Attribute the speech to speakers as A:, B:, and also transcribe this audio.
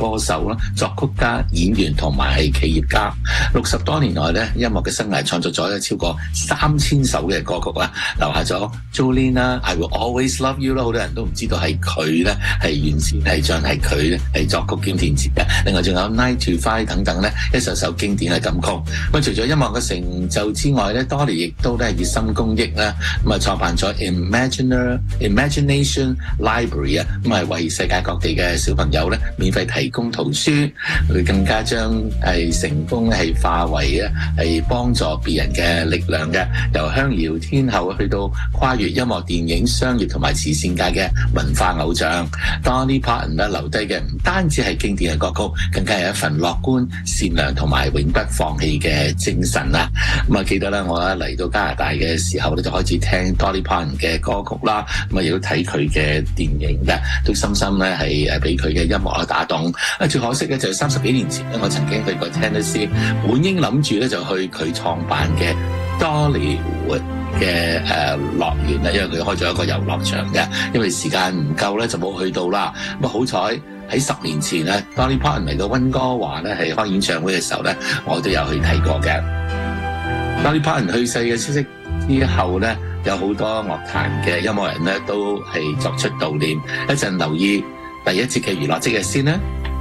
A: 歌手啦、作曲家、演員同埋係企業家。60多年來咧，音樂嘅生涯創作咗超過3000首嘅歌曲啦，留下咗 Jolene 啦、I Will Always Love You 啦，好多人都唔知道係佢咧係原先係唱係佢咧係作曲兼填詞嘅。另外仲有 9 to 5等等咧，一首經典嘅金曲。咁除咗音樂嘅成就之外咧，Dolly 亦都咧熱心公益啦，咁啊創辦咗 Imagination Library 啊，咁係為世界各地嘅小朋友咧免費提供圖書。佢更加將係成功咧係化為啊係幫助別人嘅力量嘅，由鄉謠天后去到跨越音樂、電影、商業同埋慈善界嘅文化偶像。Dolly Parton 咧留低嘅唔單止係經典嘅歌曲，更加係一份樂觀、善良同埋永不放棄嘅精神啦。咁啊記得咧，我嚟到加拿大嘅時候咧，就開始聽 Dolly Parton 嘅歌曲啦。咁啊亦都睇佢嘅電影嘅，都深深咧係俾佢嘅音樂打動。最可惜嘅就係30幾年前咧，我曾經去過 Tennessee， 本應諗住咧就去佢創辦嘅 Dollywood 嘅樂園咧，因為佢開咗一個遊樂場嘅，因為時間唔夠咧就冇去到啦。咁啊好彩喺10年前咧 Dolly Parton 嚟到溫哥華咧係開演唱會嘅時候咧，我都有去睇過嘅。Dolly Parton 去世嘅消息之後咧，有好多樂壇嘅音樂人咧都係作出悼念。一陣留意第一節嘅娛樂即日先啦。